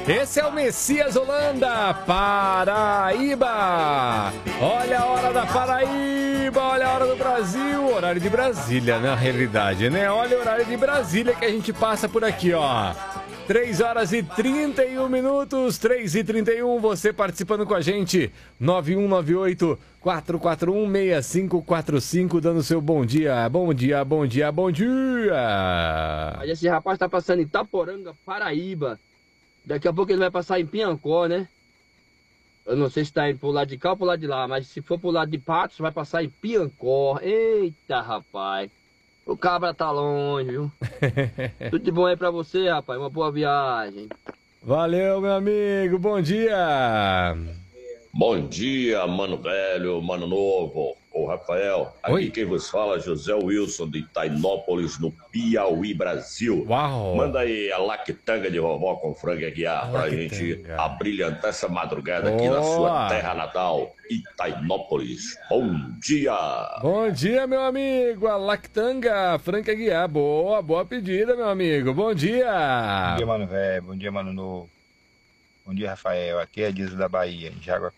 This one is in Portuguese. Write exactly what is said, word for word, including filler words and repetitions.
Esse é o Messias Holanda, Paraíba. Olha a hora da Paraíba, olha a hora do Brasil. Horário de Brasília, na realidade, né? Olha o horário de Brasília que a gente passa por aqui, ó. três horas e trinta e um minutos, três e trinta e um, você participando com a gente, nove um nove oito, quatro quatro um, seis cinco quatro cinco, dando seu bom dia, bom dia, bom dia, bom dia. Aí esse rapaz tá passando em Itaporanga, Paraíba, daqui a pouco ele vai passar em Piancó, né? Eu não sei se tá indo pro lado de cá ou pro lado de lá, mas se for pro lado de Patos, vai passar em Piancó. Eita, rapaz. O cabra tá longe, viu? Tudo de bom aí pra você, rapaz. Uma boa viagem. Valeu, meu amigo. Bom dia. Bom dia, mano velho, mano novo. Ô, Rafael, aqui Oi. quem vos fala é José Wilson de Tainópolis, no Piauí, Brasil. Uau. Manda aí a lactanga de vovó com frango aguiar pra gente abrilhantar essa madrugada aqui na Boa. sua terra natal, Itainópolis. Bom dia. Bom dia, meu amigo. A lactanga, Franca Guiar. Boa, boa pedida, meu amigo. Bom dia. Bom dia, mano velho. Bom dia, mano novo. Bom dia, Rafael. Aqui é Dias da Bahia, em Jaguapé.